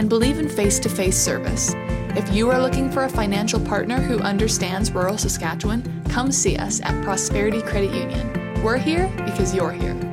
and believe in face-to-face service. If you are looking for a financial partner who understands rural Saskatchewan, come see us at Prosperity Credit Union. We're here because you're here.